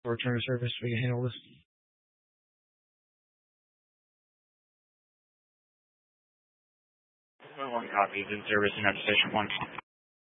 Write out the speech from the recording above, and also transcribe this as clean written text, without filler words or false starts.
For return to service, we can handle this. One copy, in service and at station 1.